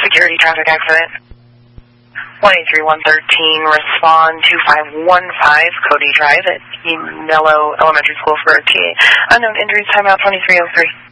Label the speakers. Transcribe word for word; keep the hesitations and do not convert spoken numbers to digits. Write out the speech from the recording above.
Speaker 1: Security traffic accident. one eight three one thirteen, respond two five one five, Cody Drive at Yanello Elementary School for T A. Unknown injuries, timeout twenty-three oh three.